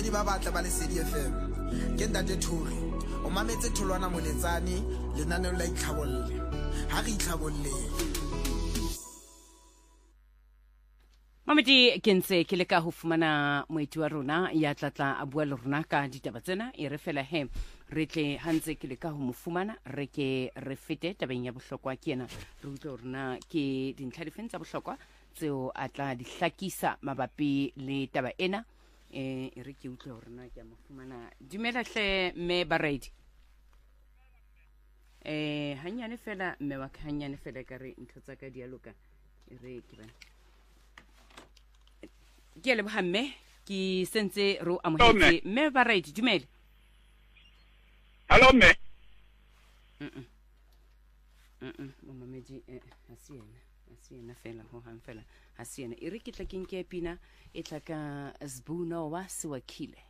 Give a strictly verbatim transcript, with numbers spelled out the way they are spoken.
babedi ba batla ba le Lesedi F M ke Ntate Thuri o mametse Tholwana Moletsane lenaneo la itlhabolle ha re itlhabolle. Mamedi ke ntse ke leka ho fumana moeti wa rona ya tlatla a bua le rona ka ditaba tsena e re fela he re tle hantse ke leka ho mo fumana re ke re fete tabeng ya bohlokwa ke yena re utlwe rona ke dintlha dife tsa bohlokwa tseo a tla di hlakisa mabapi le taba ena e re ke utlwe rona ke mo fumana. Dumela hle me Baredi. eh hanyane fela me wa hanyane fela ka re ntho tsa ka dialoga e re ke bana ke le bohamme ki sentse ro amohetse me Baredi. Dumela. Hello me. Mm mm mama meji hasiena hasiena fela ho han fela hasiena e re ke tla ke nke pina e tla ka Zbuno wa Siwakile.